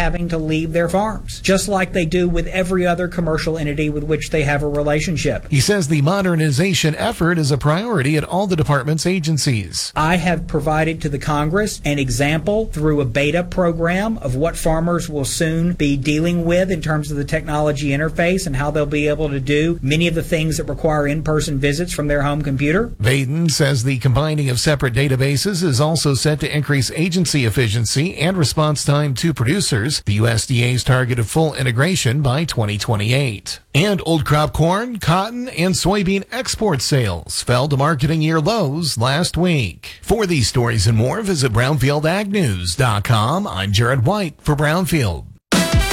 having to leave their farms, just like they do with every other commercial entity with which they have a relationship. He says the modernization effort is a priority at all the department's agencies. I have provided to the Congress an example through a beta program of what farmers will soon be dealing with in terms of the technology interface and how they'll be able to do many of the things that require in-person visits from their home computer. Vaden says the combining of separate databases is also set to increase agency efficiency and response time to producers, the USDA's target of full integration by 2028. And old crop corn, cotton, and soybean export sales fell to marketing year lows last week. For these stories and more, visit BrownfieldAgNews.com. I'm Jared White for Brownfield.